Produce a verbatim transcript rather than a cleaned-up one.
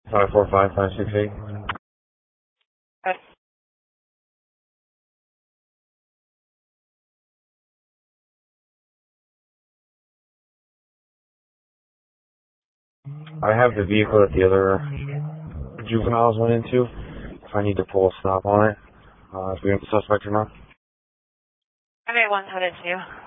Five four five five six eight. Okay. I have the vehicle that the other juveniles went into. If I need to pull a stop on it, uh, if we have the suspect or not. Okay, one seven two.